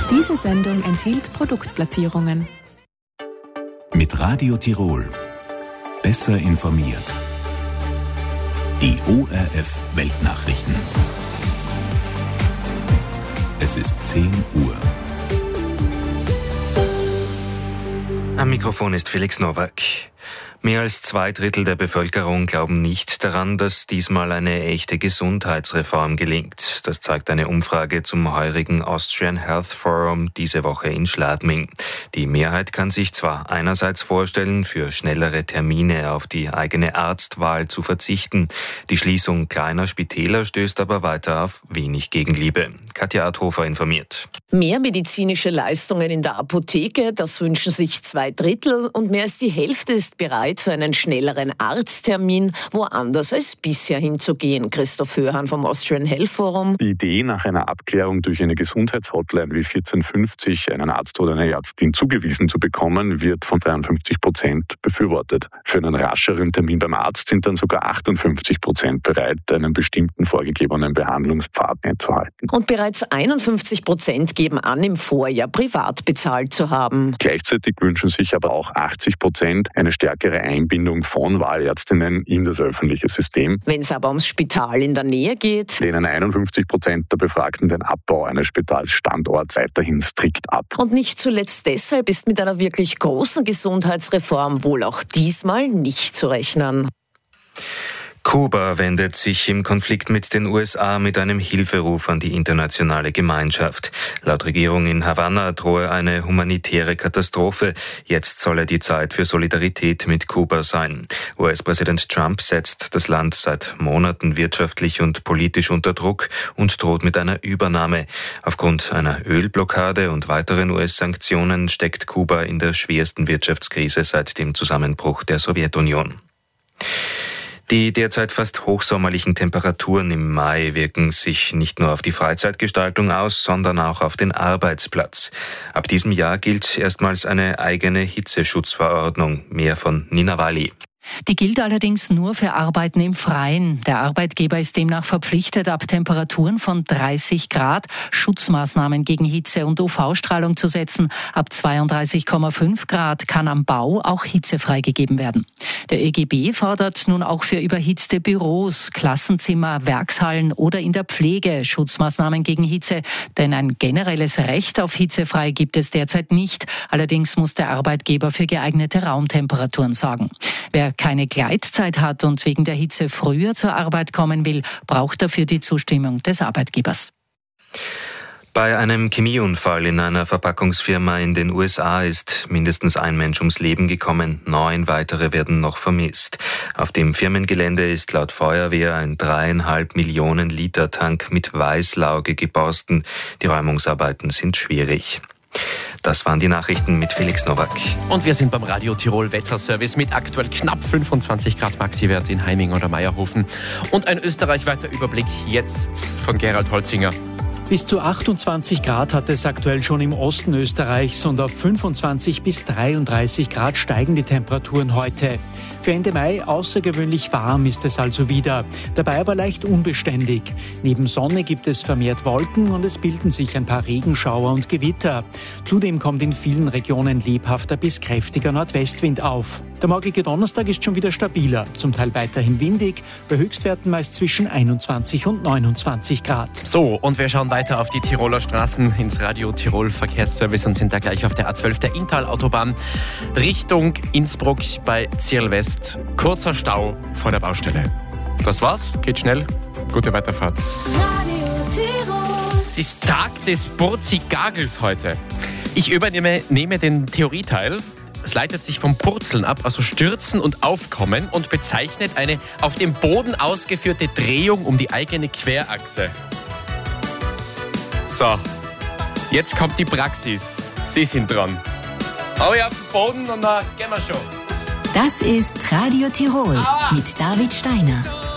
Diese Sendung enthielt Produktplatzierungen. Mit Radio Tirol. Besser informiert. Die ORF Weltnachrichten. Es ist 10 Uhr. Am Mikrofon ist Felix Nowak. Mehr als 2/3 der Bevölkerung glauben nicht daran, dass diesmal eine echte Gesundheitsreform gelingt. Das zeigt eine Umfrage zum heurigen Austrian Health Forum diese Woche in Schladming. Die Mehrheit kann sich zwar einerseits vorstellen, für schnellere Termine auf die eigene Arztwahl zu verzichten. Die Schließung kleiner Spitäler stößt aber weiter auf wenig Gegenliebe. Katja Adhofer informiert. Mehr medizinische Leistungen in der Apotheke, das wünschen sich 2/3 und mehr als die Hälfte ist bereit, für einen schnelleren Arzttermin woanders als bisher hinzugehen. Christoph Höhan vom Austrian Health Forum. Die Idee, nach einer Abklärung durch eine Gesundheitshotline wie 1450 einen Arzt oder eine Ärztin zugewiesen zu bekommen, wird von 53% befürwortet. Für einen rascheren Termin beim Arzt sind dann sogar 58% bereit, einen bestimmten vorgegebenen Behandlungspfad einzuhalten. Und bereits 51% geben an, im Vorjahr privat bezahlt zu haben. Gleichzeitig wünschen sich aber auch 80% eine stärkere Einbindung von Wahlärztinnen in das öffentliche System. Wenn es aber ums Spital in der Nähe geht, lehnen 51% der Befragten den Abbau eines Spitalsstandorts weiterhin strikt ab. Und nicht zuletzt deshalb ist mit einer wirklich großen Gesundheitsreform wohl auch diesmal nicht zu rechnen. Kuba wendet sich im Konflikt mit den USA mit einem Hilferuf an die internationale Gemeinschaft. Laut Regierung in Havanna drohe eine humanitäre Katastrophe. Jetzt solle die Zeit für Solidarität mit Kuba sein. US-Präsident Trump setzt das Land seit Monaten wirtschaftlich und politisch unter Druck und droht mit einer Übernahme. Aufgrund einer Ölblockade und weiteren US-Sanktionen steckt Kuba in der schwersten Wirtschaftskrise seit dem Zusammenbruch der Sowjetunion. Die derzeit fast hochsommerlichen Temperaturen im Mai wirken sich nicht nur auf die Freizeitgestaltung aus, sondern auch auf den Arbeitsplatz. Ab diesem Jahr gilt erstmals eine eigene Hitzeschutzverordnung. Mehr von Nina Walli. Die gilt allerdings nur für Arbeiten im Freien. Der Arbeitgeber ist demnach verpflichtet, ab Temperaturen von 30 Grad Schutzmaßnahmen gegen Hitze und UV-Strahlung zu setzen. Ab 32,5 Grad kann am Bau auch Hitze freigegeben werden. Der ÖGB fordert nun auch für überhitzte Büros, Klassenzimmer, Werkshallen oder in der Pflege Schutzmaßnahmen gegen Hitze. Denn ein generelles Recht auf hitzefrei gibt es derzeit nicht. Allerdings muss der Arbeitgeber für geeignete Raumtemperaturen sorgen. Wer keine Gleitzeit hat und wegen der Hitze früher zur Arbeit kommen will, braucht dafür die Zustimmung des Arbeitgebers. Bei einem Chemieunfall in einer Verpackungsfirma in den USA ist mindestens ein Mensch ums Leben gekommen. 9 weitere werden noch vermisst. Auf dem Firmengelände ist laut Feuerwehr ein 3,5 Millionen Liter Tank mit Weißlauge geborsten. Die Räumungsarbeiten sind schwierig. Das waren die Nachrichten mit Felix Nowak. Und wir sind beim Radio Tirol Wetterservice mit aktuell knapp 25 Grad Maxiwert in Heiming oder Meierhofen. Und ein österreichweiter Überblick jetzt von Gerald Holzinger. Bis zu 28 Grad hat es aktuell schon im Osten Österreichs und auf 25 bis 33 Grad steigen die Temperaturen heute. Für Ende Mai außergewöhnlich warm ist es also wieder, dabei aber leicht unbeständig. Neben Sonne gibt es vermehrt Wolken und es bilden sich ein paar Regenschauer und Gewitter. Zudem kommt in vielen Regionen lebhafter bis kräftiger Nordwestwind auf. Der morgige Donnerstag ist schon wieder stabiler, zum Teil weiterhin windig, bei Höchstwerten meist zwischen 21 und 29 Grad. So, und wir schauen weiter auf die Tiroler Straßen ins Radio Tirol Verkehrsservice und sind da gleich auf der A12 der Inntal-Autobahn Richtung Innsbruck bei Zierl West. Kurzer Stau vor der Baustelle. Das war's, geht schnell, gute Weiterfahrt. Es ist Tag des Purzigagels heute. Ich übernehme den Theorieteil. Es leitet sich vom Purzeln ab, also Stürzen und Aufkommen, und bezeichnet eine auf dem Boden ausgeführte Drehung um die eigene Querachse. So, jetzt kommt die Praxis. Sie sind dran. Hau ich auf den Boden und dann gehen wir schon. Das ist Radio Tirol mit David Steiner.